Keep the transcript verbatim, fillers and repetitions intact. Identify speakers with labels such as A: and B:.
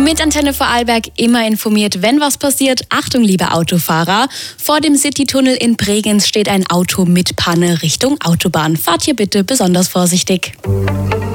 A: Mit Antenne Vorarlberg immer informiert, wenn was passiert. Achtung, liebe Autofahrer. Vor dem Citytunnel in Bregenz steht ein Auto mit Panne Richtung Autobahn. Fahrt hier bitte besonders vorsichtig.